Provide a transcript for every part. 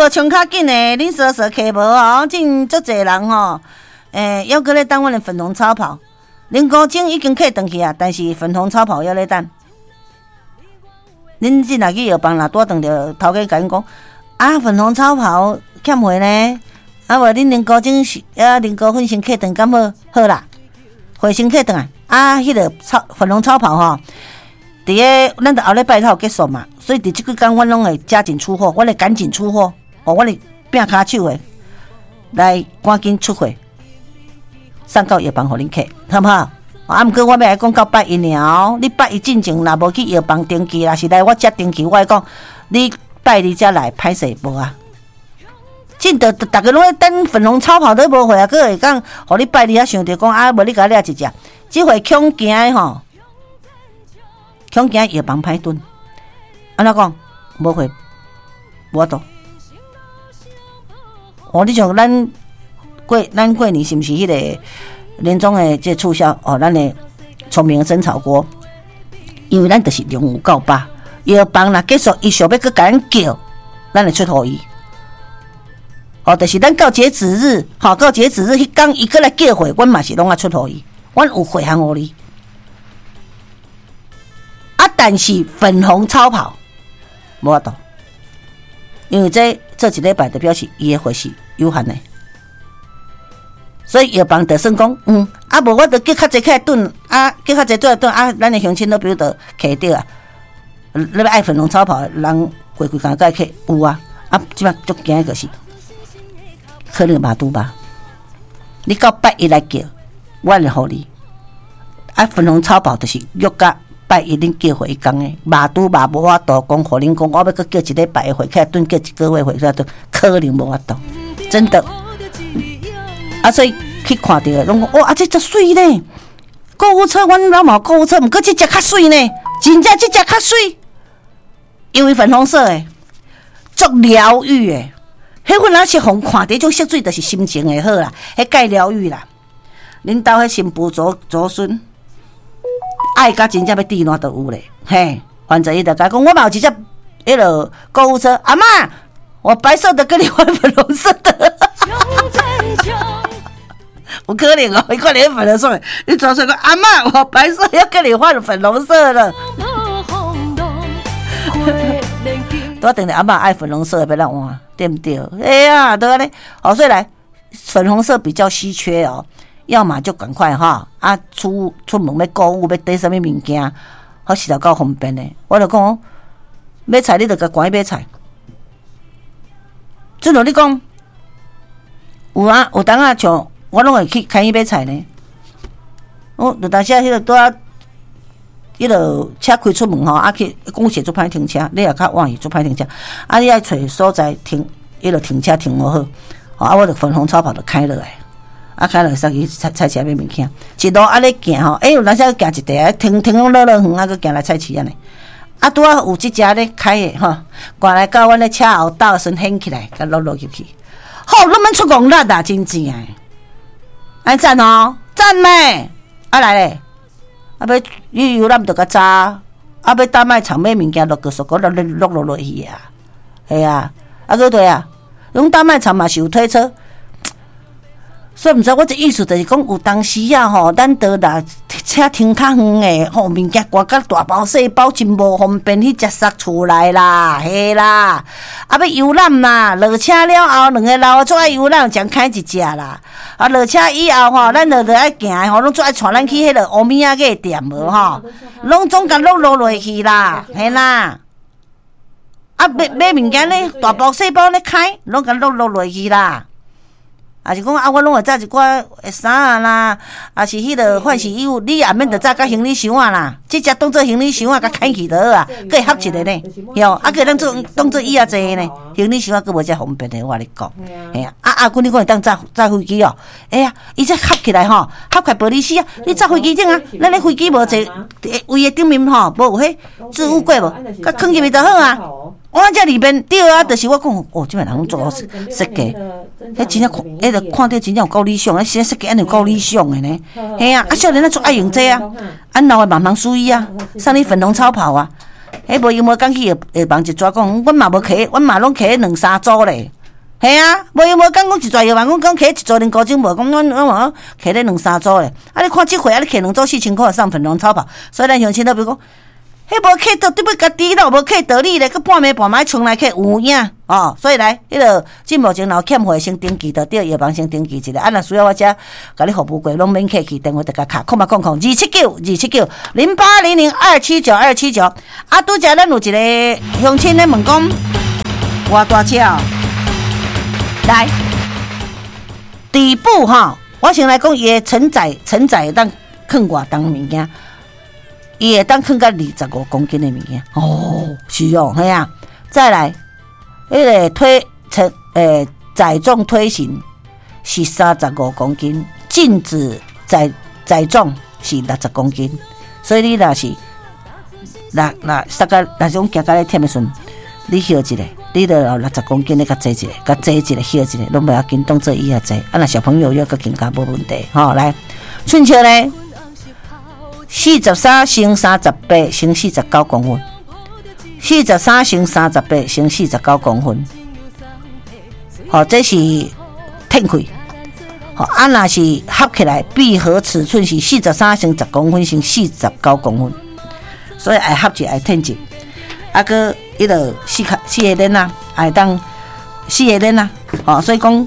无冲较紧的，恁说客无哦，真足侪人吼，还搁咧等阮的粉红超跑。恁高精已经客转去啊，但是粉红超跑还咧等。恁即若去药房啦，拄转着头家甲因讲，啊，粉红超跑欠货呢，啊无恁恁高精恁高粉先客转敢好？好啦，回先客转啊，啊，迄个粉红超跑吼。伫个，咱的后礼拜才有结束嘛，所以伫即几天阮拢会加紧出货，我会赶紧出货，我会拼骹手的来赶紧出货，送到药房互恁客，好不好？啊，毋过我要来讲到拜一尔，你拜一进前若无去药房登记啦，是来我遮登记，我会讲你拜你遮来歹势无啊？真的，逐个拢咧等粉红超跑都无货啊，佫会讲，互你拜你啊，想着讲啊，无你甲我掠一只，即回恐惊的吼。恐惊药房歹蹲，安怎讲？无会，无度。哦，你像咱过年是毋是迄个年终的这促销？哦，咱的聪明生炒锅，因为咱就是量有够饱，药房若结束，伊想要佮咱叫，咱会出互伊。哦，就是咱到截止日，到截止日迄天伊佮来叫货，阮嘛是拢啊出互伊，阮有货行互你。啊！但是粉红超跑无法度，因为这一礼拜就表示伊的货是有限的，所以药房就算讲，啊无我就叫较济起来炖，啊叫较济对来炖，啊咱的乡亲都比如就摕着啊，你要爱粉红超跑的人规工甲去有啊，啊即摆足惊就是可能马肚吧，你到拜一来叫，我来互你，啊粉红超跑就是约甲。拜一恁叫回工诶，马拄马无法度讲，互恁讲，我要搁叫一礼拜的回起来炖，叫一个月回起来炖，可能无法度，真的。啊，所以去看到的，拢讲哇，啊，这足水呢！购物车，阮老毛购物车，毋过这只较水呢，真正这只较水，因为粉红色诶，足疗愈诶。迄份仔色红看到种色水，就是心情会好啦，迄介疗愈啦。恁兜迄新妇祖孙。爱甲真正要地暖都有咧，嘿，反正伊就甲讲，我嘛有一只迄落购物车，阿嬷，我白色的跟你换粉红色的，有可能哦，伊看你粉红色，你抓出来讲，阿嬷，我白色要跟你换粉红色了。我等着阿嬷爱粉红色的，别让我对不对？哎呀，对咧，好，所以来粉红色比较稀缺哦。要么就赶快哈啊出门要购物要买什么物件，好实在够方便的。我就讲买菜你就甲赶去买菜。正如你讲有啊，有当啊像我拢会去开去买菜呢。我就当时迄个拄啊，迄个车开出门吼，啊去公司做歹停车，你也较晚去做歹停车，啊你爱找所在停，迄个停车停无好，啊我就粉红超跑就开落来。啊，开了上去菜市买物件，一路啊咧行吼，有当时行一地啊，停落远啊，佮行来菜市啊呢。啊，拄啊有即只咧开的吼，赶来到阮咧车后道先掀起来，甲落入去。好，咱们出公力啊，真正诶！安赞哦，赞咩？啊来咧，啊要你游览着较早，啊要搭卖场买物件，落个速个落去啊，系啊，啊个对啊，拢搭卖场嘛是有推车。所以毋知我这意思就是讲，有当时啊吼，咱倒啦车停较远诶，吼物件挂甲大包细包真无方便去食杀厝内啦，嘿啦，啊要游览啦，落车了后两个老做爱游览，将开一只啦，啊落车以后吼，咱就爱行吼，拢做爱带咱去迄个欧米亚个店无吼，拢总甲落落去啦，嘿啦，啊买物件咧，大包细包咧开，拢甲落去啦。啊是讲啊，我拢会载一寡衫啊啦，啊是迄个换洗衣物，你也免得载甲行李箱啊啦，即只当做行李箱啊，甲开去就好啊，佫会合一个呢，哟，啊佫当做椅啊坐呢，行李箱啊佫无遮方便的，我跟你讲，嘿啊，啊姑你讲会当载飞机哦，哎呀，伊这合起来吼，合开玻璃丝啊，你载飞机顶啊，咱咧飞机无坐位的顶面吼，无有迄置物柜无，甲放入去就好啊。我这里面对啊，就是我讲，哦，这边人做设计，迄真正看，迄个看到真正有够理想，迄设计安有够理想的呢。嘿啊，啊少年仔做爱用这啊，俺老的慢慢注意啊，送你粉红超跑啊， 迄无因无讲去会帮一抓讲，阮嘛无摕，阮嘛拢摕2-3组咧。系啊，无因无讲一抓药丸，讲摕一组零高精无，讲阮摕咧2-3组咧。啊，你看即回啊，你摕2组4000块上粉红超跑，所以咱乡亲都比如讲。迄无客倒对不家己咯，无客道理咧，佮半暝半暝冲来客有影哦，所以来迄个进目前若有欠货先登记，着对药房先登记一下。啊，若需要我遮甲你服务过，拢免客气，电话着甲卡，2792800279279。啊，拄则咱有一个乡亲咧问讲，偌大车哦，来底部哈，我先来讲伊的承载当放偌重物件。伊会当放到25公斤的物件哦，是哦，系啊。再来，迄个载重推行是35公斤，禁止载重是60公斤，所以你若是三个那种行到咧忝的时，你休一个，你着60公斤，你甲坐一个，甲坐一个休一个，拢不要紧，当做伊也坐。啊，若小朋友要个更加无问题，吼，来，寸尺咧。43乘38乘49公分，43乘38乘49公分，好，这是天开，好，啊，若是合起来闭合尺寸是43乘10公分乘49公分，所以爱合起来天一，啊个迄个四个链啊，爱当4个链啊，好，所以讲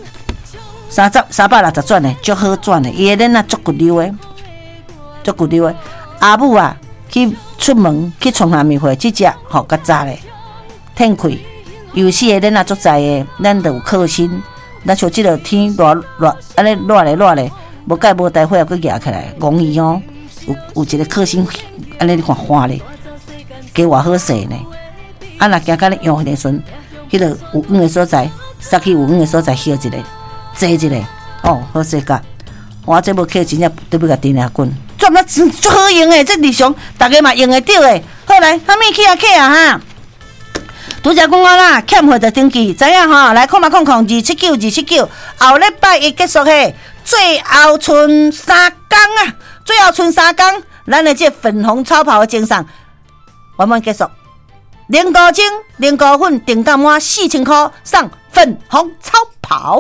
360转的，足好转的，伊个链啊足骨溜的。足骨溜的，阿母啊，去出门去创下面会，即只吼较早咧，天开，有时个咱也足在的，咱就有靠心，咱像即个天热安尼热咧，无解无带火又去压起来，容易哦，有一个靠心，安尼你看花咧，加偌好势呢，啊若行到咧用迄个阵，迄个有光的所在，杀去有光的所在歇一个，坐一个，哦，好势个，我这无客真正对不甲电下滚。做那足好用诶，这日常大家嘛用会着诶。好来，啥物去啊哈？拄则讲我啦，欠货着登记，知影吼？来279，后礼拜一结束嘿，最后剩3天啊，最后剩3天，咱的这粉红超跑的精上完满结束。零高精、零高粉订购满4000块，上粉红超跑。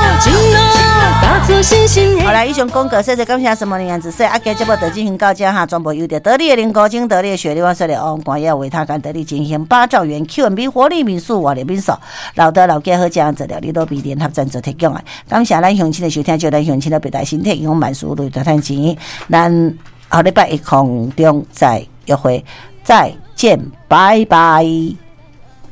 好来，以上讲过，谢谢感谢什么样子说，今节目就进行到这哈，全部由得力的零高精、得力的雪莉、万岁的王冠耀为他干得力进行8兆元 Q&B 活力民宿、活力民宿，老家好这样子了，你都比联合赞助提供的。感谢咱乡亲的收听，就咱乡亲的表达身体，用万事如大赚钱。咱后礼拜一空中再约会，再见，拜拜。